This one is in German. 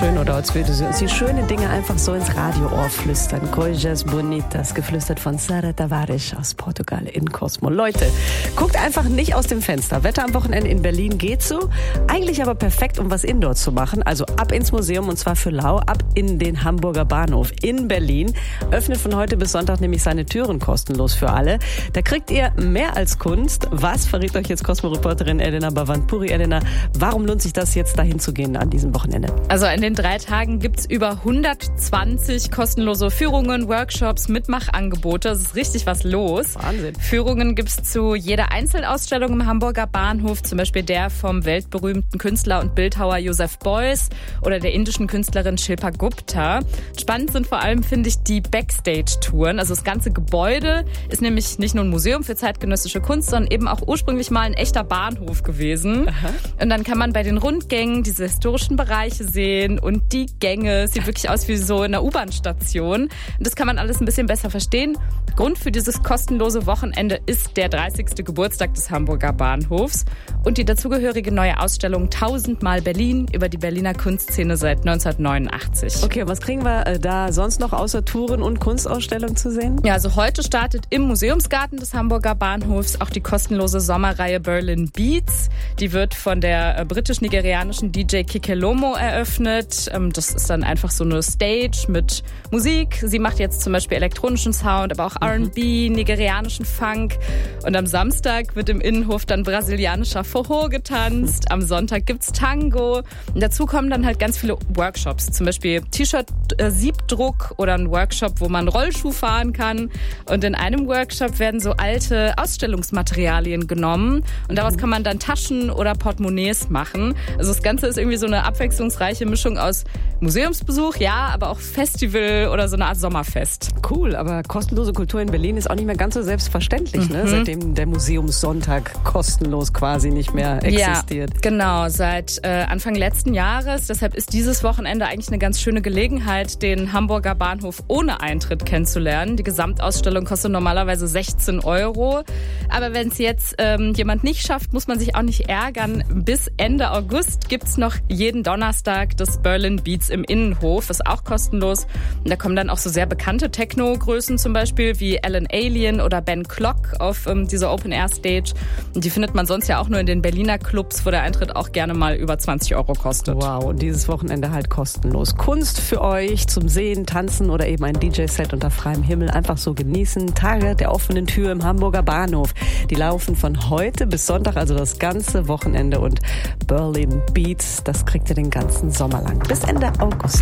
schön, oder als würde sie uns die schönen Dinge einfach so ins Radioohr flüstern. Coisas Bonitas, geflüstert von Sara Tavares aus Portugal in Cosmo. Leute, guckt einfach nicht aus dem Fenster. Wetter am Wochenende in Berlin geht so. Eigentlich aber perfekt, um was indoor zu machen. Also ab ins Museum, und zwar für lau, ab in den Hamburger Bahnhof in Berlin. Öffnet von heute bis Sonntag nämlich seine Türen kostenlos für alle. Da kriegt ihr mehr als Kunst. Was verrät euch jetzt Cosmo-Reporterin Elena Bavandpuri? Elena, warum lohnt sich das jetzt, dahin zu gehen an diesem Wochenende? Also in den 3 Tagen gibt's über 120 kostenlose Führungen, Workshops, Mitmachangebote. Es ist richtig was los. Wahnsinn. Führungen gibt's zu jeder Einzelausstellung im Hamburger Bahnhof. Zum Beispiel der vom weltberühmten Künstler und Bildhauer Joseph Beuys oder der indischen Künstlerin Shilpa Gupta. Spannend sind vor allem, finde ich, die Backstage-Touren. Also das ganze Gebäude ist nämlich nicht nur ein Museum für zeitgenössische Kunst, sondern eben auch ursprünglich mal ein echter Bahnhof gewesen. Aha. Und dann kann man bei den Rundgängen diese historischen Bereiche sehen und die Gänge. Es sieht wirklich aus wie so in einer U-Bahn-Station. Und das kann man alles ein bisschen besser verstehen. Grund für dieses kostenlose Wochenende ist der 30. Geburtstag des Hamburger Bahnhofs und die dazugehörige neue Ausstellung 1000-mal Berlin über die Berliner Kunstszene seit 1989. Okay, was kriegen wir da sonst noch außer Touren und Kunstausstellungen zu sehen? Ja, also heute startet im Museumsgarten des Hamburger Bahnhofs auch die kostenlose Sommerreihe Berlin Beats. Die wird von der britisch-nigerianischen DJ Kikelomo eröffnet. Das ist dann einfach so eine Stage mit Musik. Sie macht jetzt zum Beispiel elektronischen Sound, aber auch R&B, nigerianischen Funk. Und am Samstag wird im Innenhof dann brasilianischer Forró getanzt. Am Sonntag gibt's Tango. Und dazu kommen dann halt ganz viele Workshops. Zum Beispiel T-Shirt-Siebdruck oder ein Workshop, wo man Rollschuh fahren kann. Und in einem Workshop werden so alte Ausstellungsmaterialien genommen. Und daraus kann man dann Taschen oder Portemonnaies machen. Also das Ganze ist irgendwie so eine abwechslungsreiche Mischung aus Museumsbesuch, ja, aber auch Festival oder so eine Art Sommerfest. Cool, aber kostenlose Kultur in Berlin ist auch nicht mehr ganz so selbstverständlich, ne? Seitdem der Museumssonntag kostenlos quasi nicht mehr existiert. Ja, genau, seit Anfang letzten Jahres. Deshalb ist dieses Wochenende eigentlich eine ganz schöne Gelegenheit, den Hamburger Bahnhof ohne Eintritt kennenzulernen. Die Gesamtausstellung kostet normalerweise 16 €. Aber wenn es jetzt jemand nicht schafft, muss man sich auch nicht ärgern. Bis Ende August gibt's noch jeden Donnerstag das Berlin Beats im Innenhof. Ist auch kostenlos. Und da kommen dann auch so sehr bekannte Techno-Größen zum Beispiel wie Alan Alien oder Ben Clock auf dieser Open-Air-Stage. Und die findet man sonst ja auch nur in den Berliner Clubs, wo der Eintritt auch gerne mal über 20 € kostet. Wow, und dieses Wochenende halt kostenlos. Kunst für euch zum Sehen, Tanzen oder eben ein DJ-Set unter freiem Himmel. Einfach so genießen. Tage der offenen Tür im Hamburger Bahnhof. Die laufen von heute bis Sonntag, also das ganze Wochenende. Und Berlin Beats, das kriegt ihr den ganzen Sommer lang. Bis Ende August.